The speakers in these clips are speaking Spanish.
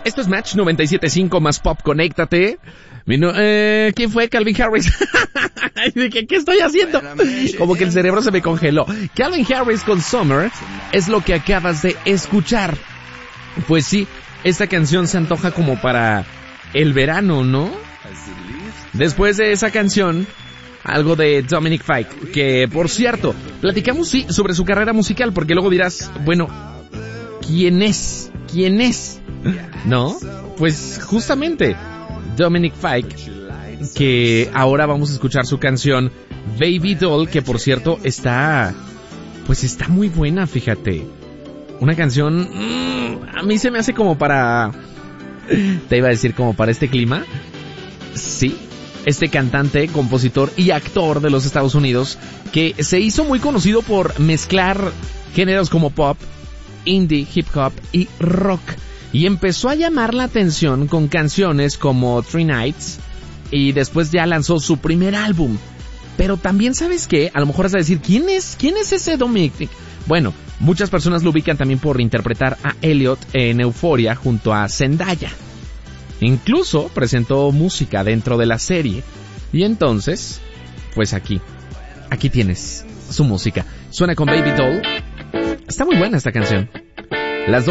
Esto es Match 97.5 más Pop, conéctate. ¿Quién fue? Calvin Harris. ¿Qué estoy haciendo? Como que el cerebro se me congeló. Calvin Harris con Summer es lo que acabas de escuchar. Pues sí, esta canción se antoja como para el verano, ¿no? Después de esa canción, algo de Dominic Fike, que por cierto, platicamos sí sobre su carrera musical, porque luego dirás, bueno, ¿quién es? ¿No? Pues justamente Dominic Fike, que ahora vamos a escuchar su canción Baby Doll, que por cierto está muy buena, fíjate. Una canción, a mí se me hace como para, te iba a decir como para este clima. Sí, este cantante, compositor y actor de los Estados Unidos, que se hizo muy conocido por mezclar géneros como pop, indie, hip hop y rock. Y empezó a llamar la atención con canciones como Three Nights, y después ya lanzó su primer álbum. Pero también, ¿sabes qué? A lo mejor vas a decir, ¿quién es ese Dominic? Bueno, muchas personas lo ubican también por interpretar a Elliot en Euphoria junto a Zendaya. Incluso presentó música dentro de la serie. Y entonces, pues aquí tienes su música. Suena con Baby Doll. Está muy buena esta canción. Las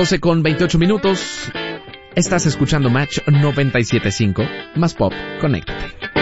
12:28. Estás escuchando Match 97.5 más Pop, conéctate.